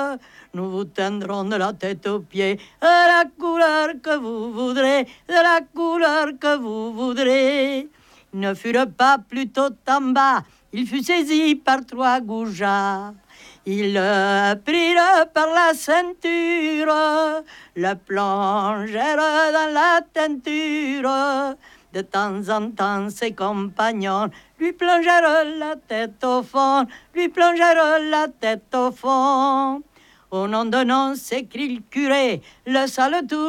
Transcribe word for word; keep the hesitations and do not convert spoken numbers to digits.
Nous vous teindrons de la tête aux pieds de la couleur que vous voudrez, de la couleur que vous voudrez. Il ne fut le pas plutôt en bas, il fut saisi par trois goujats. Il le prirent par la ceinture, le plongèrent dans la teinture. De temps en temps, ses compagnons lui plongèrent la tête au fond, lui plongèrent la tête au fond. Au nom de nom, s'écrie le curé, le sale tour.